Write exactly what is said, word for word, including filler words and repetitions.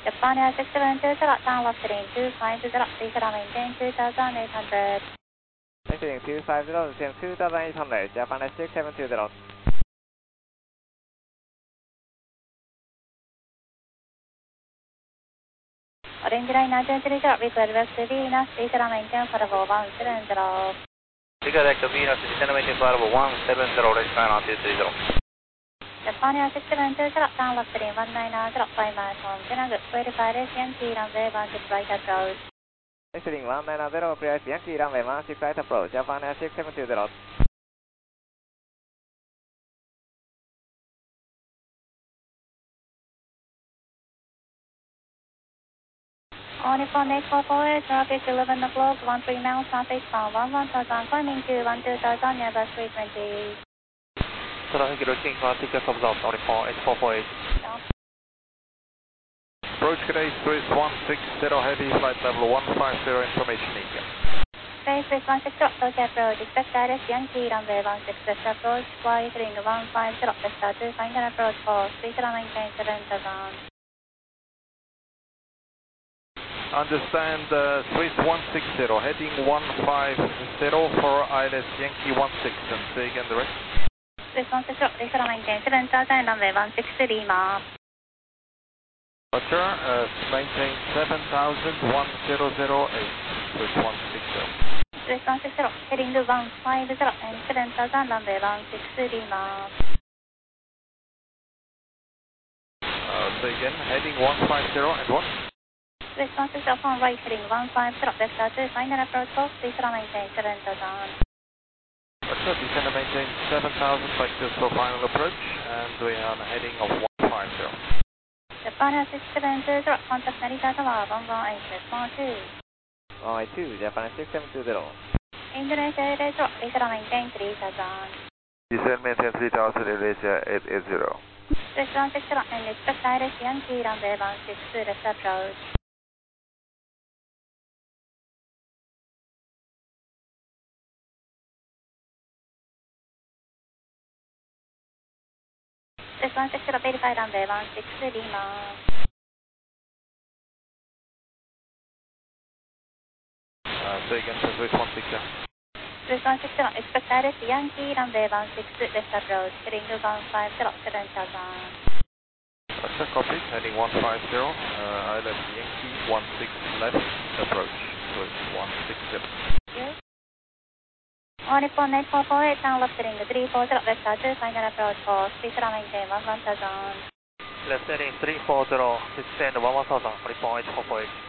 Japan Air six seven two zero, down left heading two five zero, please allow maintain two thousand eight hundred. Heading two five zero, descend two thousand eight hundred, Japan Air six seven two zero. Orange line nine three zero, request west to Venus, please allow maintain for the one seven zero. Request to Venus, descend maintain for the one seven zero, let's try nine two three zero. Japan Air six seven two zero, down left heading one nine zero, five miles from Chinook, verify this Yankee runway one six right approach. Heading one nine zero, price Yankee runway one six right approach, Japan Air six seven two zero. On Nippon eight four four eight, traffic eleven o'clock, one three miles southeast bound, one one thousand, climbing to one two thousand, nearby three twenty. Traffic looking for ticket of South on Nippon eight four four eight. Approach today, Swiss one six zero, heavy flight level one five zero, information India. Space Swiss one six zero, Tokyo approach, expect direct Yankee runway one six west approach, fly heading one five zero, Vesta two, final approach for, please allow maintain seven thousand. Understand uh, Swiss one six zero, heading one five zero for I L S Yankee one six, and say again the rest. Swiss one six zero, please allow maintain seven thousand, runway one six Lima. Roger, uh, maintain seven thousand, one zero zero eight, Swiss one six zero. Swiss one six zero, heading to one five zero and seven thousand, runway one six Lima. Uh, say again, heading one five zero and what? Swiss one six zero, from right heading one five zero, Vesta two, final approach for, please allow maintain seven thousand. Roger, descend and maintain seven thousand, vectors for final approach, and we are on a heading of one five zero. Japan Air six seven two zero, contact Narita Tower, one one eight, response two. one eight two, Japan Air six seven two zero. Indonesia eight eight zero, please allow maintain three thousand. Descend maintain three thousand, Indonesia eight eight zero. Swiss one six zero, and expect direct Yankee runway one six two, left approach. Swiss one six zero, verify runway one six Lima. Uh, say again for Swiss one six zero. Swiss one six zero, expect direct Yankee runway one six two, left approach, heading to one five zero, seven thousand. Roger, copy, heading one five zero, uh, I L S Yankee one six left, approach, Swiss one six zero. Yes. On Nippon eight four four eight, down left heading three four zero, Vesta two, final approach for, please allow maintain one one thousand. Left heading three four zero, descend one one thousand, Nippon eight four four eight.